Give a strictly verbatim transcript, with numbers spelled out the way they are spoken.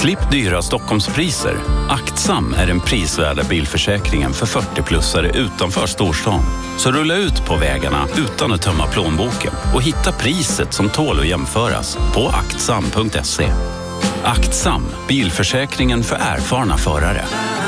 Slipp dyra Stockholmspriser. Aktsam är den prisvärda bilförsäkringen för fyrtio-plussare utanför storstan. Så rulla ut på vägarna utan att tömma plånboken och hitta priset som tål att jämföras på aktsam punkt se. Aktsam, bilförsäkringen för erfarna förare.